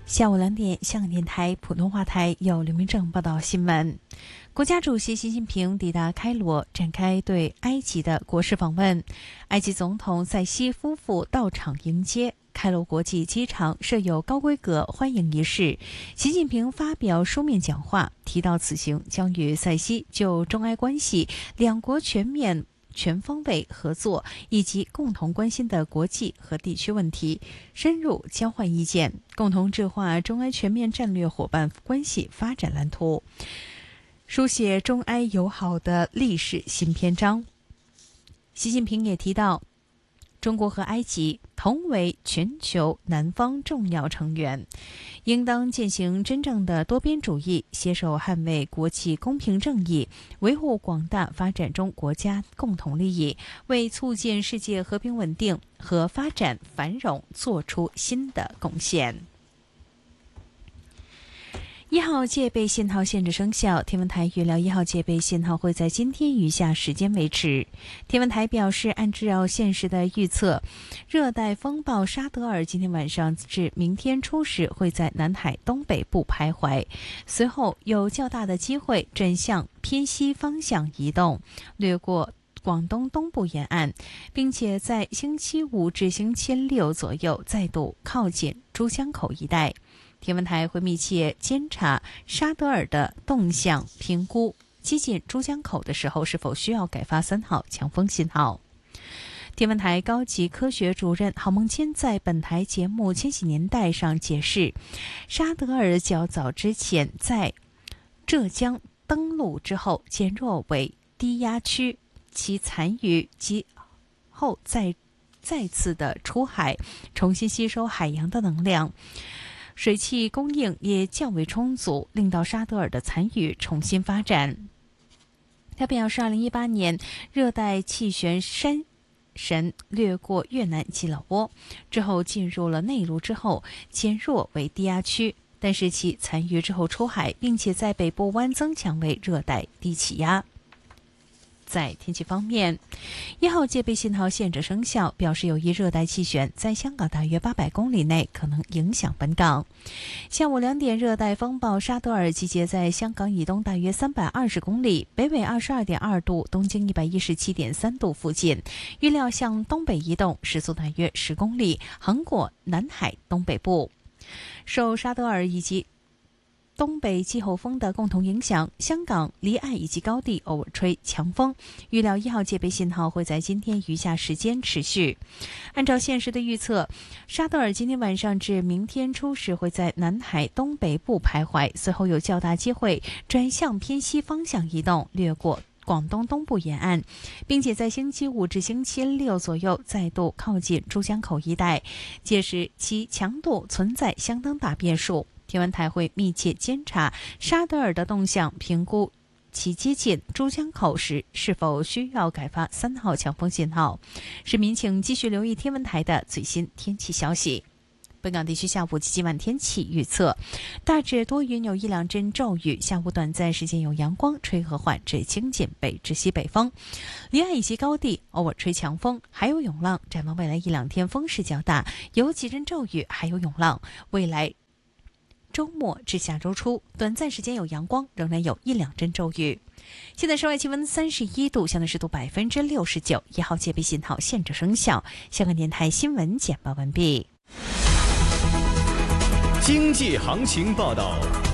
下午2点，香港电台普通话台由刘明正报道新闻。国家主席习近平抵达开罗，展开对埃及的国事访问。埃及总统塞西夫妇到场迎接。开罗国际机场设有高规格欢迎仪式，习近平发表书面讲话，提到此行将与塞西就中埃关系、两国全方位合作以及共同关心的国际和地区问题深入交换意见，共同制划中埃全面战略伙伴关系发展蓝图，书写中埃友好的历史新篇章。习近平也提到，中国和埃及同为全球南方重要成员，应当践行真正的多边主义，携手捍卫国际公平正义，维护广大发展中国家共同利益，为促进世界和平稳定和发展繁荣做出新的贡献。1号戒备信号限制生效，天文台预料1号戒备信号会在今天余下时间维持。天文台表示，按照现时的预测，热带风暴沙德尔今天晚上至明天初时会在南海东北部徘徊，随后有较大的机会转向偏西方向移动，掠过广东东部沿岸，并且在星期5至星期6左右再度靠近珠江口一带。天文台会密切监察沙德尔的动向，评估接近珠江口的时候是否需要改发3号强风信号。天文台高级科学主任郝梦谦在本台节目《千禧年代》上解释，沙德尔较早之前在浙江登陆之后减弱为低压区，其残余及后再次的出海，重新吸收海洋的能量，水汽供应也较为充足，令到沙德尔的残余重新发展。他表示，2018年热带气旋山神掠过越南及老挝之后进入了内陆之后减弱为低压区，但是其残余之后出海，并且在北部湾增强为热带低气压。在天气方面，1号戒备信号限制生效，表示有一热带气旋在香港大约800公里内可能影响本港。下午2点，热带风暴沙德尔集结在香港以东大约320公里，北纬22.2度，东经117.3度附近，预料向东北移动，时速大约10公里，横过南海东北部。受沙德尔以及东北季候风的共同影响，香港离岸以及高地偶尔吹强风，预料1号戒备信号会在今天余下时间持续。按照现时的预测，沙德尔今天晚上至明天初时会在南海东北部徘徊，随后有较大机会转向偏西方向移动，掠过广东东部沿岸，并且在星期5至星期6左右再度靠近珠江口一带，届时其强度存在相当大变数。天文台会密切监察沙德尔的动向，评估其接近珠江口时是否需要改发3号强风信号。市民请继续留意天文台的最新天气消息。本港地区下午及今晚天气预测，大致多云，有1-2阵骤雨，下午短暂时间有阳光，吹和缓至清劲北至西北风，离岸以及高地偶尔吹强风，还有涌浪。展望未来1-2天风势较大，有几阵骤雨，还有涌浪。未来周末至下周初，短暂时间有阳光，仍然有1-2阵骤雨。现在室外气温31度，相对湿度69%，1号戒备信号限制生效。香港电台新闻简报完毕。 经济行情报道。